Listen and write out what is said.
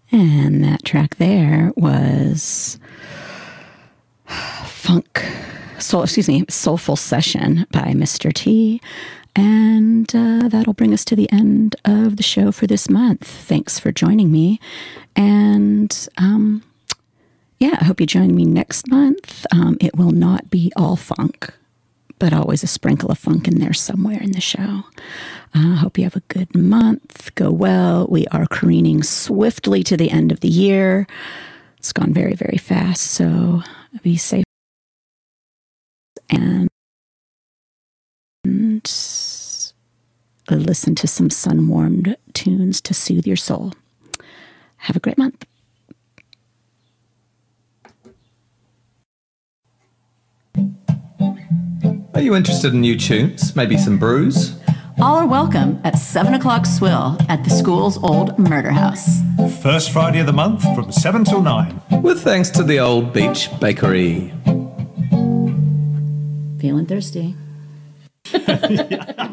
And that track there was Soulful Session by Mr. T. And that'll bring us to the end of the show for this month. Thanks for joining me. And I hope you join me next month. It will not be all funk, but always a sprinkle of funk in there somewhere in the show. Hope you have a good month. Go well. We are careening swiftly to the end of the year. It's gone very, very fast, so be safe. And listen to some sun-warmed tunes to soothe your soul. Have a great month. Are you interested in new tunes? Maybe some brews? All are welcome at 7 o'clock swill at the school's old murder house. First Friday of the month from 7 till 9. With thanks to the Old Beach Bakery. Feeling thirsty. Yeah.